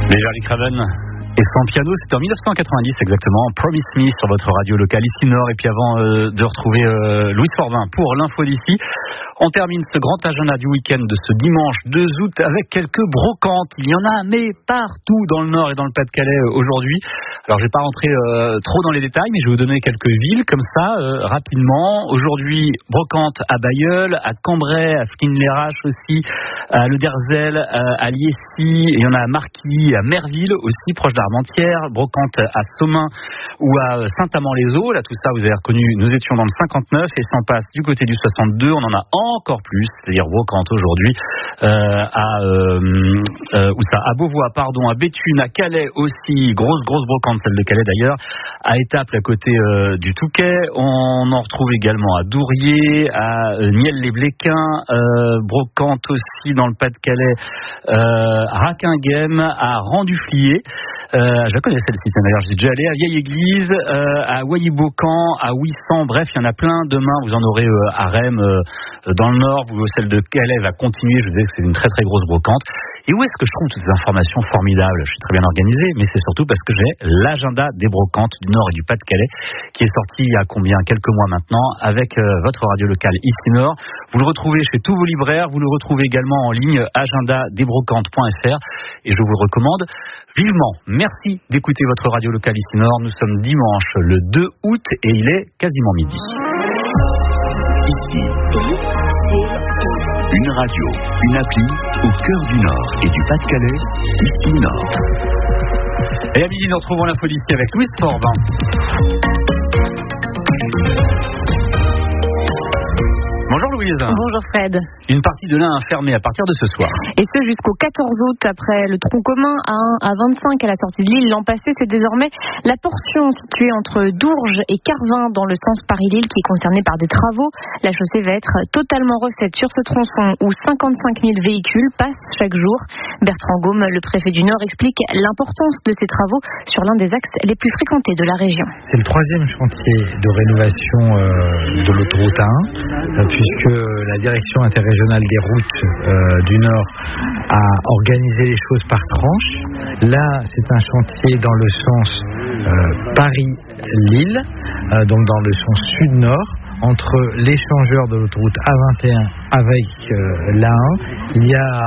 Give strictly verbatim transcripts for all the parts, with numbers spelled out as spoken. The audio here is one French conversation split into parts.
Déjà les Craven et son piano, c'était en dix-neuf cent quatre-vingt-dix exactement, Promise Me sur votre radio locale ici Nord. Et puis avant euh, de retrouver euh, Louis Forvin pour l'info d'ici, on termine ce grand agenda du week-end de ce dimanche deux août avec quelques brocantes. Il y en a mais partout dans le Nord et dans le Pas-de-Calais euh, aujourd'hui. Alors je vais pas rentrer euh, trop dans les détails, mais je vais vous donner quelques villes comme ça euh, rapidement. Aujourd'hui, brocante à Bailleul, à Cambrai, à Flins-les-Raches aussi, à Le Derzel, à Liessy, il y en a à Marquis, à Merville aussi, proche d'Armentières, brocante à Somain ou à Saint-Amand-les-Eaux. Là, tout ça, vous avez reconnu, nous étions dans le cinquante-neuf et si on passe du côté du soixante-deux, on en a encore plus, c'est-à-dire brocante aujourd'hui euh, à euh, euh, où ça, à Beauvois, pardon, à Béthune, à Calais aussi, grosse grosse brocante, celle de Calais d'ailleurs, à Étaples à côté euh, du Touquet. On en retrouve également à Douriez, à euh, Niel-les-Bléquins, euh, brocante aussi dans le Pas-de-Calais, euh, à Raquinghem, à Rang-du-Flier. Euh, je la connais celle-ci, d'ailleurs, j'y suis déjà allé, à Vieille-Église, euh, à Wailly-Beaucamp, à Ouissant, bref, il y en a plein. Demain, vous en aurez euh, à Rheims, euh, dans le Nord, vous, celle de Calais va continuer, je vous disais que c'est une très très grosse brocante. Et où est-ce que je trouve toutes ces informations formidables? Je suis très bien organisé, mais c'est surtout parce que j'ai l'agenda des brocantes du Nord et du Pas-de-Calais qui est sorti il y a combien, quelques mois maintenant, avec euh, votre radio locale ici Nord. Vous le retrouvez chez tous vos libraires, vous le retrouvez également en ligne agenda des brocantes point f r et je vous le recommande vivement. Merci d'écouter votre radio locale ici Nord. Nous sommes dimanche le deux août et il est quasiment midi. Ici, une radio, une appli au cœur du Nord et du Pas-de-Calais, ici Nord. Et à midi, nous retrouvons l'info d'ici avec Louis Forvin. Bonjour Louise. Bonjour Fred. Une partie de l'Ain fermée à partir de ce soir. Et ce jusqu'au quatorze août, après le tronc commun A un à vingt-cinq à la sortie de Lille l'an passé, c'est désormais la portion située entre Dourges et Carvin dans le sens Paris-Lille qui est concernée par des travaux. La chaussée va être totalement refaite sur ce tronçon où cinquante-cinq mille véhicules passent chaque jour. Bertrand Gaume, le préfet du Nord, explique l'importance de ces travaux sur l'un des axes les plus fréquentés de la région. C'est le troisième chantier de rénovation euh, de l'autoroute A un, euh, puisque la direction interrégionale des routes euh, du Nord a organisé les choses par tranche. Là, c'est un chantier dans le sens euh, Paris-Lille, euh, donc dans le sens sud-nord, entre l'échangeur de l'autoroute A vingt et un avec euh, l'A un. Il y a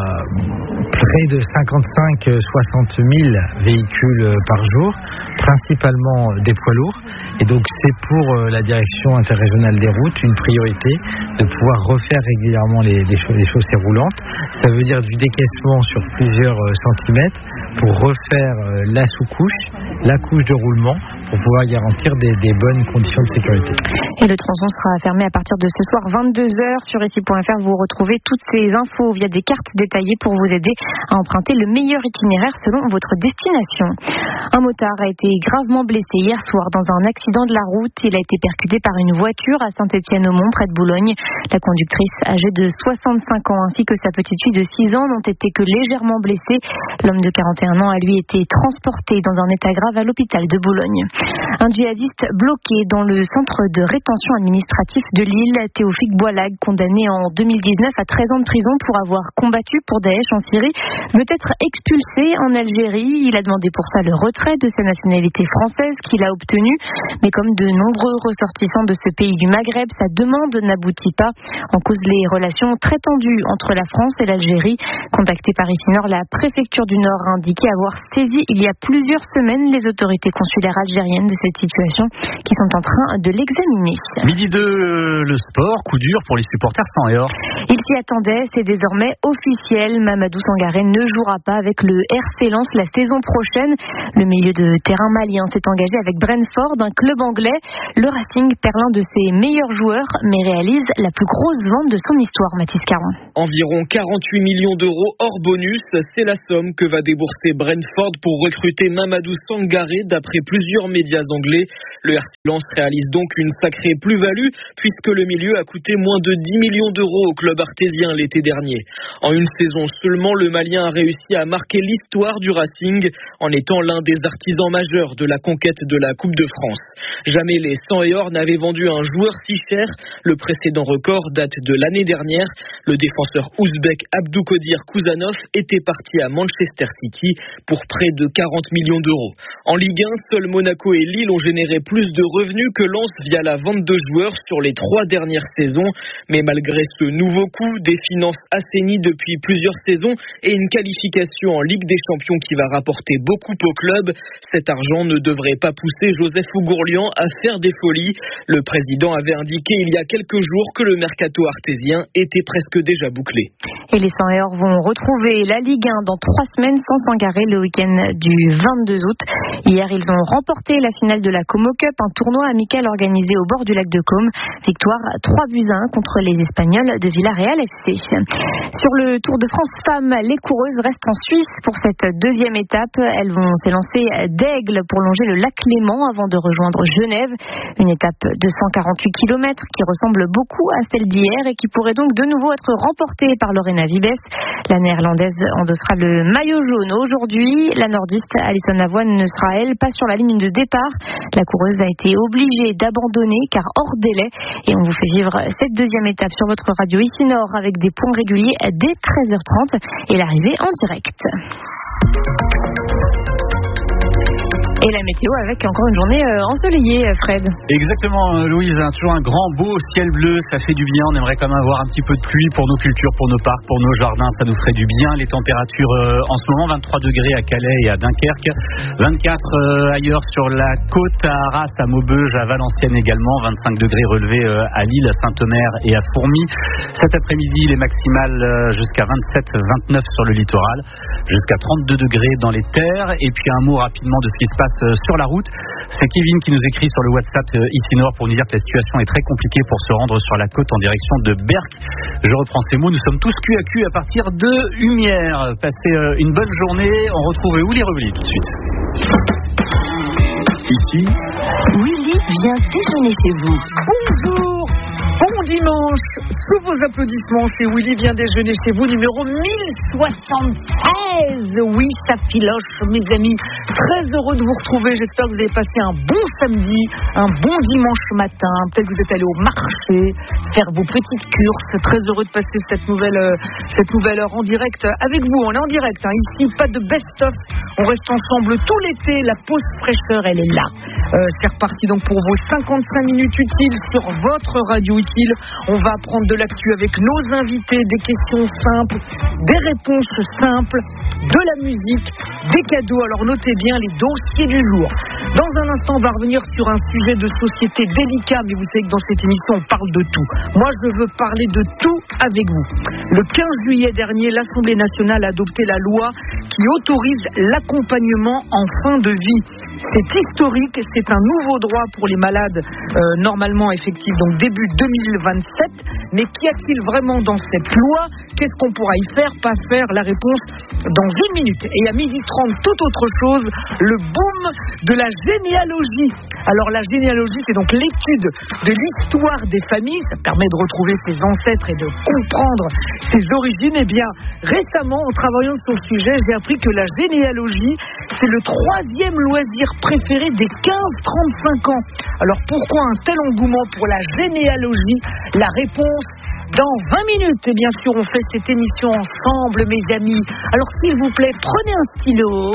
près de cinquante-cinq à soixante mille véhicules par jour, principalement des poids lourds. Et donc c'est pour euh, la direction interrégionale des routes une priorité de pouvoir refaire régulièrement les, les, chauss- les chaussées roulantes. Ça veut dire du décaissement sur plusieurs euh, centimètres pour refaire euh, la sous-couche, la couche de roulement pour pouvoir garantir des, des bonnes conditions de sécurité. Et le tronçon sera fermé à partir de ce soir vingt-deux heures. Sur ici point f r, vous retrouvez toutes ces infos via des cartes détaillées pour vous aider à emprunter le meilleur itinéraire selon votre destination. Un motard a été gravement blessé hier soir dans un accident de la route. Il a été percuté par une voiture à Saint-Étienne-au-Mont, près de Boulogne. La conductrice, âgée de soixante-cinq ans, ainsi que sa petite fille de six ans, n'ont été que légèrement blessés. L'homme de quarante et un ans a lui été transporté dans un état grave à l'hôpital de Boulogne. Un djihadiste bloqué dans le centre de rétention administratif de Lille, Théophile Boilag, condamné en deux mille dix-neuf à treize ans de prison pour avoir combattu pour Daesh en Syrie, veut être expulsé en Algérie. Il a demandé pour ça le retrait de sa nationalité française qu'il a obtenu. Mais comme de nombreux ressortissants de ce pays du Maghreb, sa demande n'aboutit pas. En cause les relations très tendues entre la France et l'Algérie. Contactée par ici Nord, la préfecture du Nord a indiqué avoir saisi il y a plusieurs semaines les autorités consulaires algériennes de cette situation qui sont en train de l'examiner. Midi deux, le sport, coup dur pour les supporters sans et or. Il s'y attendait, c'est désormais officiel. Mamadou Sangaré ne jouera pas avec le R C Lens la saison prochaine. Le milieu de terrain malien s'est engagé avec Brentford, un club anglais. Le Racing perd l'un de ses meilleurs joueurs, mais réalise la plus grosse vente de son histoire, Mathis Caron. Environ quarante-huit millions d'euros hors bonus, c'est la somme que va débourser Brentford pour recruter Mamadou Sangaré, d'après plusieurs médias anglais. Le R C Lens réalise donc une sacrée plus-value attendu puisque le milieu a coûté moins de dix millions d'euros au club artésien l'été dernier. En une saison seulement, le Malien a réussi à marquer l'histoire du Racing en étant l'un des artisans majeurs de la conquête de la Coupe de France. Jamais les sang et or n'avaient vendu un joueur si cher. Le précédent record date de l'année dernière. Le défenseur ouzbek Abdoukodir Kouzanov était parti à Manchester City pour près de quarante millions d'euros. En Ligue un, seuls Monaco et Lille ont généré plus de revenus que Lens via la vente de joueurs sur les trois dernières saisons. Mais malgré ce nouveau coup, des finances assainies depuis plusieurs saisons et une qualification en Ligue des Champions qui va rapporter beaucoup au club, cet argent ne devrait pas pousser Joseph Ougourlian à faire des folies. Le président avait indiqué il y a quelques jours que le mercato artésien était presque déjà bouclé. Et les sang et or vont retrouver la Ligue un dans trois semaines sans s'engarer le week-end du vingt-deux août. Hier, ils ont remporté la finale de la Como Cup, un tournoi amical organisé au bord du lac de Côme. Victoire trois buts à un contre les Espagnols de Villarreal F C. Sur le Tour de France femmes, les coureuses restent en Suisse pour cette deuxième étape. Elles vont s'élancer d'Aigle pour longer le lac Léman avant de rejoindre Genève. Une étape de cent quarante-huit kilomètres qui ressemble beaucoup à celle d'hier et qui pourrait donc de nouveau être remportée par Lorena Vibes. La néerlandaise endossera le maillot jaune aujourd'hui. La nordiste Alison Lavoine ne sera, elle, pas sur la ligne de départ. La coureuse a été obligée d'abandonner car hors délai. Et on vous fait vivre cette deuxième étape sur votre radio ici Nord avec des points réguliers dès treize heures trente et l'arrivée en direct. Et la météo avec encore une journée euh, ensoleillée, Fred. Exactement, Louise. Hein, toujours un grand beau ciel bleu, ça fait du bien. On aimerait quand même avoir un petit peu de pluie pour nos cultures, pour nos parcs, pour nos jardins. Ça nous ferait du bien. Les températures euh, en ce moment, vingt-trois degrés à Calais et à Dunkerque, vingt-quatre euh, ailleurs sur la côte, à Arras, à Maubeuge, à Valenciennes également, vingt-cinq degrés relevés euh, à Lille, à Saint-Omer et à Fourmies. Cet après-midi, les maximales euh, jusqu'à vingt-sept vingt-neuf sur le littoral, jusqu'à trente-deux degrés dans les terres. Et puis un mot rapidement de ce qui se passe sur la route. C'est Kevin qui nous écrit sur le WhatsApp ici Nord pour nous dire que la situation est très compliquée pour se rendre sur la côte en direction de Berck. Je reprends ces mots, nous sommes tous cul à cul à partir de Humières. Passez une bonne journée, on retrouve Willy Revely tout de suite. Ici, Willy vient déjeuner chez vous. Bonjour, bon dimanche. Sous vos applaudissements, c'est Willy vient déjeuner chez vous, numéro mille soixante-treize. Oui, ça filoche, mes amis. Très heureux de vous retrouver. J'espère que vous avez passé un bon samedi, un bon dimanche matin. Peut-être que vous êtes allé au marché, faire vos petites courses. Très heureux de passer cette nouvelle, euh, cette nouvelle heure en direct avec vous. On est en direct, hein. Ici, pas de best-of. On reste ensemble tout l'été. La pause fraîcheur, elle est là. Euh, c'est reparti donc pour vos cinquante-cinq minutes utiles sur votre radio utile. On va apprendre de l'actu avec nos invités, des questions simples, des réponses simples, de la musique, des cadeaux. Alors notez bien les dossiers du jour. Dans un instant, on va revenir sur un sujet de société délicat, mais vous savez que dans cette émission, on parle de tout. Moi, je veux parler de tout avec vous. Le quinze juillet dernier, l'Assemblée nationale a adopté la loi qui autorise l'accompagnement en fin de vie. C'est historique, c'est un nouveau droit pour les malades, euh, normalement effectif, donc début deux mille vingt-sept. Mais qu'y a-t-il vraiment dans cette loi? Qu'est-ce qu'on pourra y faire? Pas faire? La réponse dans une minute. Et à midi trente, toute autre chose, le boom de la généalogie. Alors la généalogie, c'est donc l'étude de l'histoire des familles. Ça permet de retrouver ses ancêtres et de comprendre ses origines. Et bien, récemment, en travaillant sur le sujet, j'ai appris que la généalogie, c'est le troisième loisir préféré des quinze trente-cinq ans. Alors pourquoi un tel engouement pour la généalogie? La réponse dans vingt minutes. Et bien sûr, on fait cette émission ensemble, mes amis. Alors s'il vous plaît, prenez un stylo,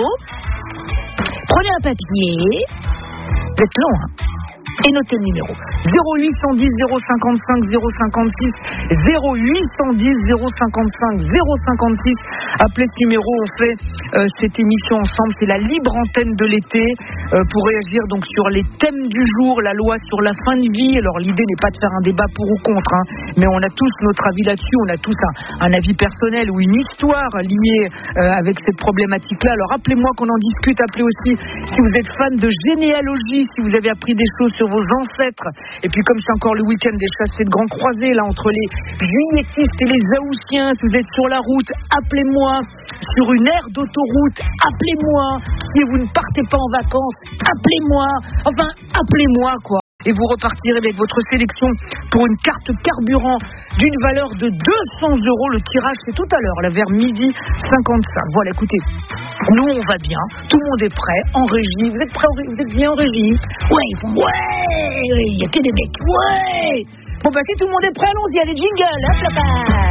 prenez un papier. Vous êtes long, hein? Et notez le numéro zéro huit cent dix zéro cinquante-cinq zéro cinquante-six zéro huit cent dix zéro cinquante-cinq zéro cinquante-six. Appelez ce numéro, on fait euh, cette émission ensemble. C'est la libre antenne de l'été euh, pour réagir donc sur les thèmes du jour, la loi sur la fin de vie. Alors l'idée n'est pas de faire un débat pour ou contre, hein, mais on a tous notre avis là-dessus. On a tous un, un avis personnel ou une histoire liée euh, avec cette problématique-là. Alors appelez-moi qu'on en discute. Appelez aussi si vous êtes fan de généalogie, si vous avez appris des choses sur vos ancêtres. Et puis comme c'est encore le week-end des chassés de grands croisés là entre les juilletistes et les haussiens, si vous êtes sur la route, appelez-moi. Sur une aire d'autoroute, appelez-moi. Si vous ne partez pas en vacances, appelez-moi. Enfin, appelez-moi quoi. et vous repartirez avec votre sélection pour une carte carburant d'une valeur de deux cents euros. Le tirage, c'est tout à l'heure, là, vers midi cinquante-cinq. Voilà, écoutez, nous, on va bien. Tout le monde est prêt, en régie. Vous êtes prêts, vous êtes bien en régie? Ouais, ouais, il n'y a que des mecs, ouais. Bon, bah, si tout le monde est prêt, allons-y, allez, jingle, hop là-bas.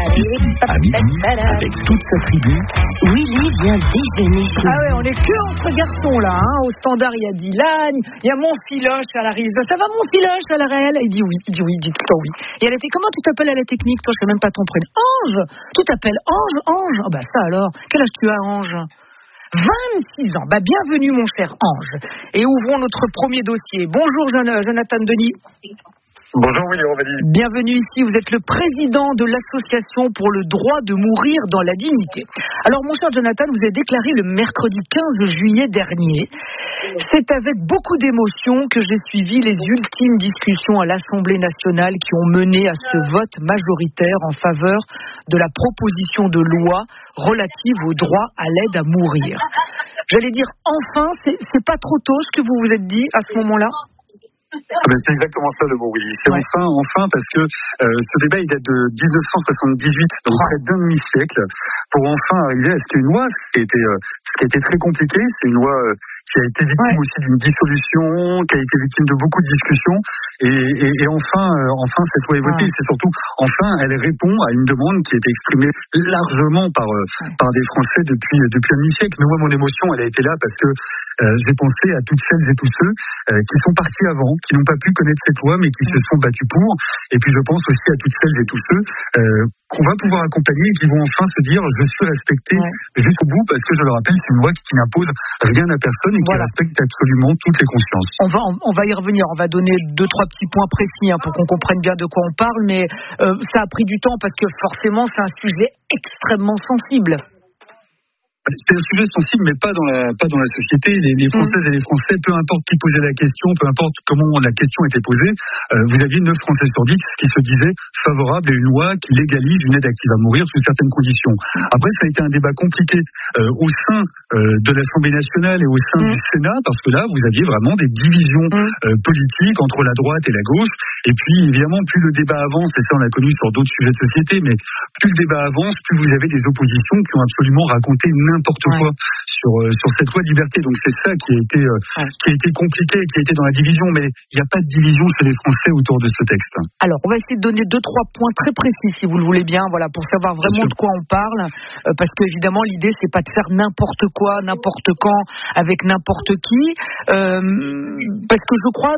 À midi, avec toute sa tribu, Willy vient déjeuner chez Ah ouais, on est que entre garçons, là, hein. Au standard, il y a Dylan, il y a mon filoche à la régie. Ça va, mon filoche à la réelle? Il dit oui, il dit oui, il dit tout le temps oui. Et elle était, comment tu t'appelles à la technique? Toi, je sais même pas ton prénom. Ange! Tu t'appelles Ange, Ange? Ah, bah, ça alors. Quel âge tu as, Ange? vingt-six ans. Bah, bienvenue, mon cher Ange. Et ouvrons notre premier dossier. Bonjour, Jonathan Denis. Bonjour Willy Aurélie. Bienvenue ici, vous êtes le président de l'association pour le droit de mourir dans la dignité. Alors mon cher Jonathan, vous avez déclaré le mercredi quinze juillet dernier. C'est avec beaucoup d'émotion que j'ai suivi les ultimes discussions à l'Assemblée nationale qui ont mené à ce vote majoritaire en faveur de la proposition de loi relative au droit à l'aide à mourir. J'allais dire enfin, c'est, c'est pas trop tôt ce que vous vous êtes dit à ce moment-là? Ah ben c'est exactement ça le mot, Willy. C'est ouais. enfin, enfin, parce que euh, ce débat il date de dix-neuf cent soixante-dix-huit, donc près d'un demi-siècle, pour enfin arriver à ce qu'il y ait une loi, ce qui a été, euh, ce qui a été très compliqué. C'est une loi euh, qui a été victime ouais. aussi d'une dissolution, qui a été victime de beaucoup de discussions, et, et, et enfin, euh, enfin cette loi est votée. Ouais. C'est surtout, enfin, elle répond à une demande qui a été exprimée largement par euh, ouais. par des Français depuis depuis un demi-siècle. Mais moi, mon émotion, elle a été là parce que euh, j'ai pensé à toutes celles et tous ceux euh, qui sont partis avant, qui n'ont pas pu connaître cette loi, mais qui se sont battus pour. Et puis je pense aussi à toutes celles et tous ceux euh, qu'on va pouvoir accompagner et qui vont enfin se dire je suis respecté ouais. jusqu'au bout, parce que je le rappelle, c'est une loi qui, qui n'impose rien à personne et voilà. qui respecte absolument toutes les consciences. On va, on, on va y revenir, on va donner deux, trois petits points précis hein, pour qu'on comprenne bien de quoi on parle, mais euh, ça a pris du temps parce que forcément c'est un sujet extrêmement sensible. C'est un sujet sensible, mais pas dans la, pas dans la société. Les, les Françaises et les Français, peu importe qui posait la question, peu importe comment la question était posée, euh, vous aviez neuf Français sur dix qui se disaient favorables à une loi qui légalise une aide active à mourir sous certaines conditions. Après, ça a été un débat compliqué euh, au sein euh, de l'Assemblée nationale et au sein mmh. du Sénat, parce que là, vous aviez vraiment des divisions mmh. euh, politiques entre la droite et la gauche. Et puis, évidemment, plus le débat avance, et ça on l'a connu sur d'autres sujets de société, mais plus le débat avance, plus vous avez des oppositions qui ont absolument raconté n'importe quoi ouais. sur euh, sur cette loi de liberté. Donc c'est ça qui a été euh, ouais. qui a été compliqué, qui a été dans la division, mais il n'y a pas de division chez les Français autour de ce texte. Alors on va essayer de donner deux trois points très précis si vous le voulez bien, voilà, pour savoir vraiment de quoi on parle, euh, parce que évidemment l'idée c'est pas de faire n'importe quoi, n'importe quand, avec n'importe qui, euh, parce que je crois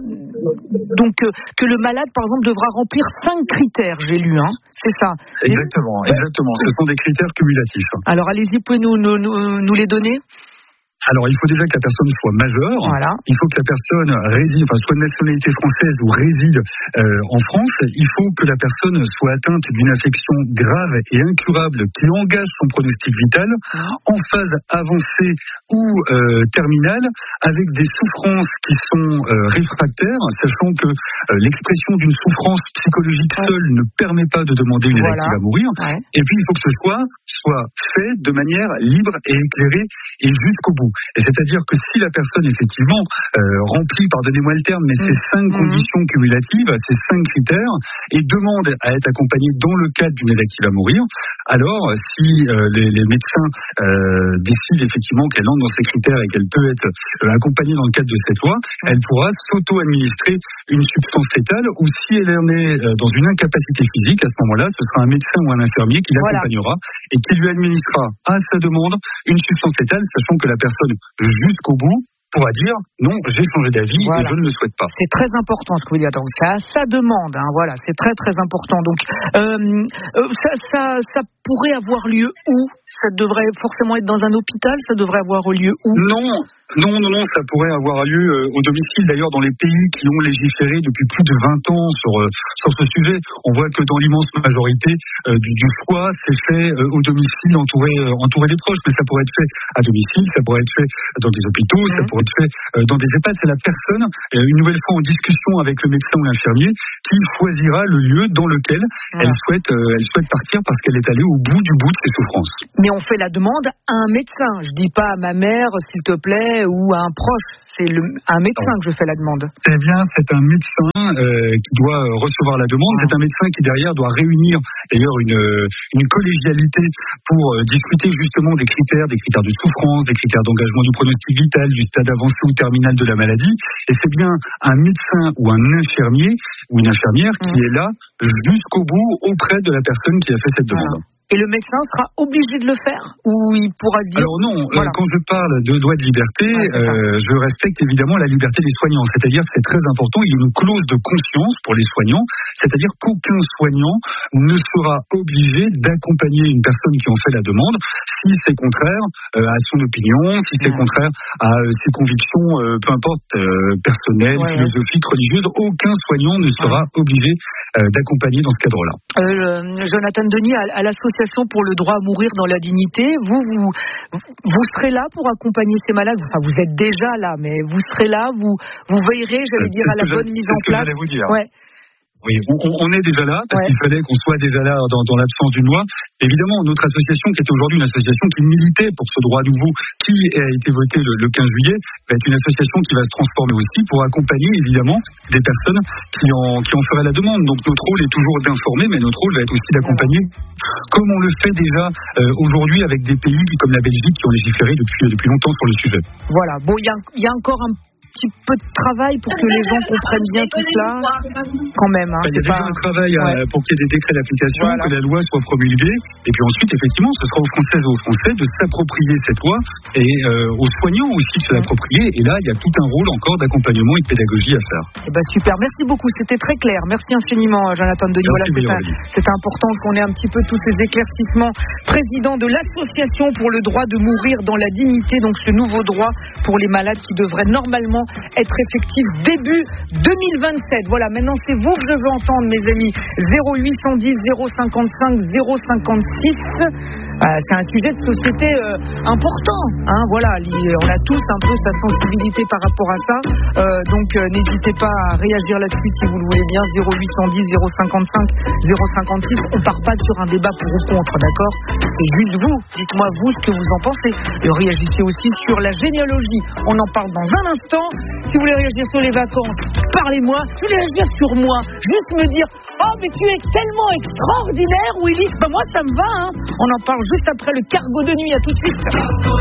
donc euh, que le malade par exemple devra remplir cinq critères, j'ai lu, hein, c'est ça. Exactement, Et... exactement. Ce sont des critères cumulatifs. Alors allez-y, pouvez nous nous, nous nous les donner? Alors, il faut déjà que la personne soit majeure. Voilà. Il faut que la personne réside, enfin, soit de nationalité française ou réside euh, en France. Il faut que la personne soit atteinte d'une affection grave et incurable qui engage son pronostic vital en phase avancée ou euh, terminale, avec des souffrances qui sont euh, réfractaires, sachant que euh, l'expression d'une souffrance psychologique ouais. seule ne permet pas de demander une aide active à mourir. Ouais. Et puis, il faut que ce soit soit fait de manière libre et éclairée et jusqu'au bout. Et c'est-à-dire que si la personne, effectivement, euh, remplit, pardonnez-moi le terme, mais mmh. ces cinq mmh. conditions cumulatives, ces cinq critères, et demande à être accompagnée dans le cadre d'une aide active à mourir, alors si euh, les, les médecins euh, décident effectivement qu'elle entre dans ces critères et qu'elle peut être euh, accompagnée dans le cadre de cette loi, elle pourra s'auto-administrer une substance fétale, ou si elle en est euh, dans une incapacité physique, à ce moment-là, ce sera un médecin ou un infirmier qui l'accompagnera voilà. et qui lui administrera à sa demande une substance fétale, sachant que la personne jusqu'au bout pourra dire non, j'ai changé d'avis voilà. et je ne le souhaite pas. C'est très important ce que vous dites. Donc c'est à sa demande, hein, voilà, c'est très très important. Donc euh, euh, ça, ça, ça pourrait avoir lieu où? Ça devrait forcément être dans un hôpital? Ça devrait avoir lieu où? Non, non, non, non, ça pourrait avoir lieu euh, au domicile. D'ailleurs, dans les pays qui ont légiféré depuis plus de vingt ans sur euh, sur ce sujet, on voit que dans l'immense majorité euh, du, du choix, c'est fait euh, au domicile, entouré euh, entouré des proches. Mais ça pourrait être fait à domicile, ça pourrait être fait dans des hôpitaux, mmh. ça pourrait être fait euh, dans des EHPAD. C'est la personne, euh, une nouvelle fois en discussion avec le médecin ou l'infirmier, qui choisira le lieu dans lequel mmh. elle souhaite euh, elle souhaite partir parce qu'elle est allée au bout du bout de ses souffrances. Mais on fait la demande à un médecin. Je dis pas à ma mère, s'il te plaît, ou à un proche. c'est le, un médecin que je fais la demande. Eh bien, c'est un médecin euh, qui doit recevoir la demande. C'est un médecin qui derrière doit réunir d'ailleurs une, une collégialité pour euh, discuter justement des critères, des critères de souffrance, des critères d'engagement du pronostic vital, du stade avancé ou terminal de la maladie. Et c'est bien un médecin ou un infirmier ou une infirmière qui mmh. est là jusqu'au bout auprès de la personne qui a fait cette demande. Voilà. Et le médecin sera obligé de le faire ou il pourra dire... Alors non, voilà. euh, quand je parle de droit de liberté, ouais, euh, je respecte évidemment la liberté des soignants. C'est-à-dire que c'est très important, il y a une clause de conscience pour les soignants, c'est-à-dire qu'aucun soignant ne sera obligé d'accompagner une personne qui en fait la demande si c'est contraire euh, à son opinion, si c'est ouais. contraire à euh, ses convictions, euh, peu importe, euh, personnelles, ouais, philosophiques, ouais. religieuses. Aucun soignant ne sera ouais. obligé euh, d'accompagner dans ce cadre-là. Euh, Jonathan Denis, à, à l'association pour le droit à mourir dans la dignité, vous, vous, vous serez là pour accompagner ces malades. Enfin, vous êtes déjà là, mais vous serez là, vous, vous veillerez, j'allais dire, à la bonne mise en place. C'est ce que j'allais vous dire. Ouais. Oui, on, on est déjà là, parce ouais. qu'il fallait qu'on soit déjà là dans, dans l'absence d'une loi. Évidemment, notre association, qui est aujourd'hui une association qui militait pour ce droit nouveau, qui a été voté le, le quinze juillet, va être une association qui va se transformer aussi pour accompagner, évidemment, des personnes qui en, qui en feraient la demande. Donc notre rôle est toujours d'informer, mais notre rôle va être aussi d'accompagner, comme on le fait déjà euh, aujourd'hui avec des pays comme la Belgique qui ont légiféré depuis, depuis longtemps sur le sujet. Voilà, bon, il y, y a encore un petit peu de travail pour que les gens comprennent bien tout cela, quand même. Hein, il y a déjà pas... un travail ouais. à, pour qu'il y ait des décrets d'application, voilà. que la loi soit promulguée, et puis ensuite, effectivement, ce sera aux Françaises et aux Français de s'approprier cette loi, et euh, aux soignants aussi de se l'approprier, et là, il y a tout un rôle encore d'accompagnement et de pédagogie à faire. Eh ben, super, merci beaucoup, c'était très clair. Merci infiniment, Jonathan Denis. Voilà, c'est, un, c'est important qu'on ait un petit peu tous ces éclaircissements. Président de l'Association pour le droit de mourir dans la dignité, donc ce nouveau droit pour les malades qui devrait normalement être effectif début deux mille vingt-sept. Voilà, maintenant c'est vous que je veux entendre, mes amis. zéro huit cent dix zéro cinquante-cinq zéro cinquante-six. Euh, c'est un sujet de société euh, important. Hein, voilà, on a tous un peu sa sensibilité par rapport à ça. Euh, donc euh, n'hésitez pas à réagir là-dessus si vous le voulez bien. zéro huit cent dix zéro cinquante-cinq zéro cinquante-six. On part pas sur un débat pour ou contre, d'accord? C'est juste vous. Dites-moi vous ce que vous en pensez. Et réagissez aussi sur la généalogie. On en parle dans un instant. Si vous voulez réagir sur les vacances, parlez-moi. Si vous voulez réagir sur moi, juste me dire « Oh, mais tu es tellement extraordinaire, Willy !» Ben moi, ça me va, hein. On en parle juste après le cargo de nuit. À tout de suite.